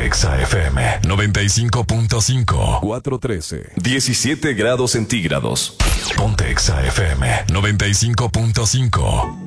Exa FM 95.5. 413. 17 grados centígrados. Ponte Exa FM 95.5.